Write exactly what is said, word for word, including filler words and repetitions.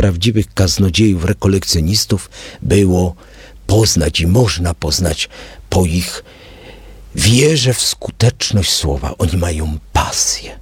prawdziwych kaznodziejów, rekolekcjonistów było poznać i można poznać po ich wierze w skuteczność słowa. Oni mają pasję.